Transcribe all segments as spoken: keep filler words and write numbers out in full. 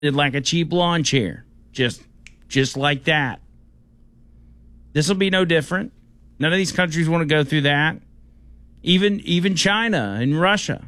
like a cheap lawn chair, just just like that. This will be no different. None of these countries want to go through that. Even even China and Russia.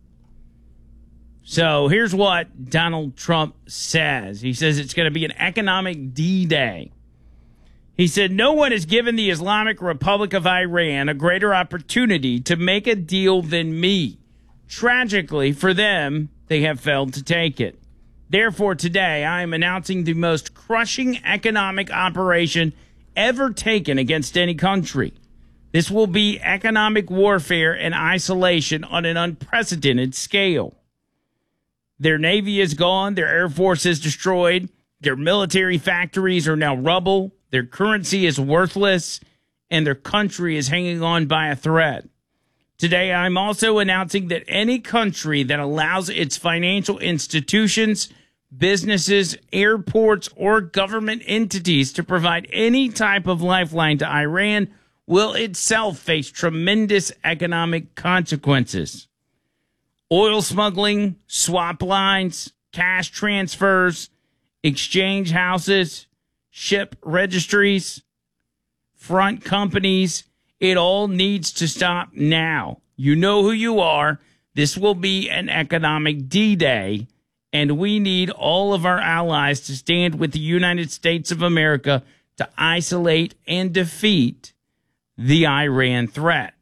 So here's what Donald Trump says. He says it's going to be an economic D-Day. He said, no one has given the Islamic Republic of Iran a greater opportunity to make a deal than me. Tragically, for them, they have failed to take it. Therefore, today, I am announcing the most crushing economic operation ever taken against any country. This will be economic warfare and isolation on an unprecedented scale. Their navy is gone. Their air force is destroyed. Their military factories are now rubble. Their currency is worthless. And their country is hanging on by a thread. Today, I'm also announcing that any country that allows its financial institutions, businesses, airports, or government entities to provide any type of lifeline to Iran will itself face tremendous economic consequences. Oil smuggling, swap lines, cash transfers, exchange houses, ship registries, front companies, it all needs to stop now. You know who you are. This will be an economic D-Day, and we need all of our allies to stand with the United States of America to isolate and defeat the Iran threat.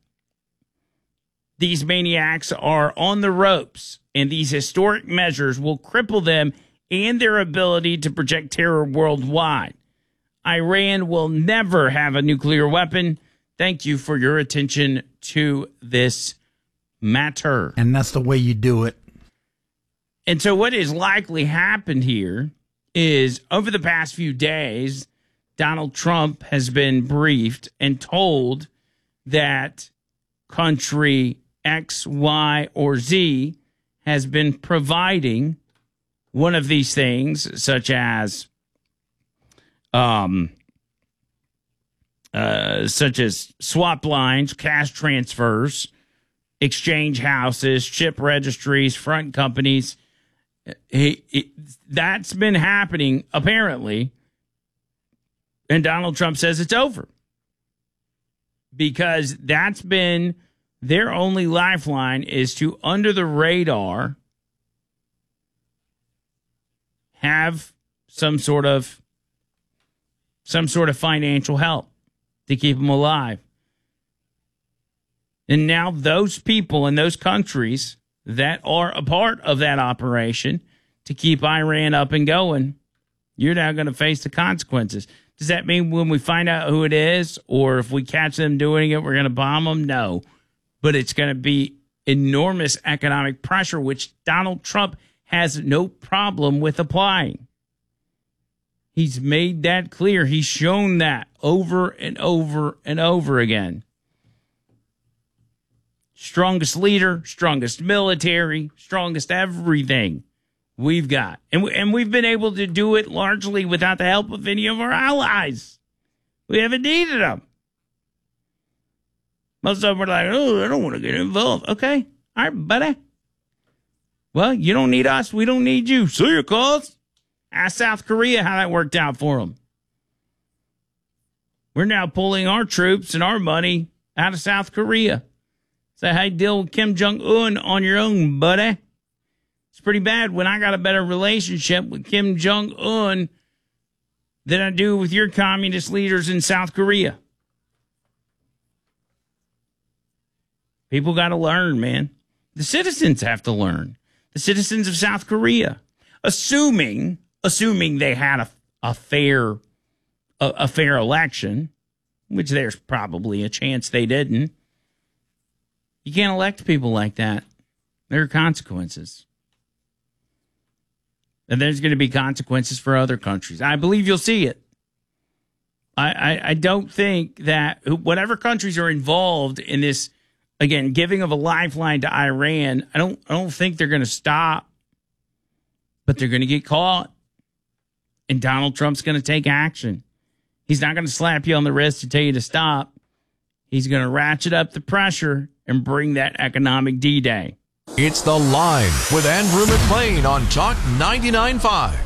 These maniacs are on the ropes, and these historic measures will cripple them and their ability to project terror worldwide. Iran will never have a nuclear weapon. Thank you for your attention to this matter. And that's the way you do it. And so what has likely happened here is over the past few days, Donald Trump has been briefed and told that country X, Y, or Z has been providing one of these things, such as um, uh, such as swap lines, cash transfers, exchange houses, ship registries, front companies. He, he, that's been happening, apparently, and Donald Trump says it's over because that's been their only lifeline, is to, under the radar, have some sort of some sort of financial help to keep them alive. And now those people in those countries that are a part of that operation to keep Iran up and going, you're now going to face the consequences. Does that mean when we find out who it is, or if we catch them doing it, we're going to bomb them? No. But it's going to be enormous economic pressure, which Donald Trump has no problem with applying. He's made that clear. He's shown that over and over and over again. Strongest leader, strongest military, strongest everything we've got. And, we, and we've been able to do it largely without the help of any of our allies. We haven't needed them. Most of them were like, oh, I don't want to get involved. Okay. All right, buddy. Well, you don't need us. We don't need you. See your cause. Ask South Korea how that worked out for them. We're now pulling our troops and our money out of South Korea. Say, hey, deal with Kim Jong-un on your own, buddy. It's pretty bad when I got a better relationship with Kim Jong-un than I do with your communist leaders in South Korea. People got to learn, man. The citizens have to learn. The citizens of South Korea, assuming assuming they had a, a fair a, a fair election, which there's probably a chance they didn't. You can't elect people like that. There are consequences. And there's going to be consequences for other countries. I believe you'll see it. I, I, I don't think that whatever countries are involved in this, again, giving of a lifeline to Iran, I don't I don't think they're going to stop, but they're going to get caught. And Donald Trump's going to take action. He's not going to slap you on the wrist to tell you to stop. He's going to ratchet up the pressure and bring that economic D-Day. It's The Line with Andrew McLean on Talk ninety-nine point five.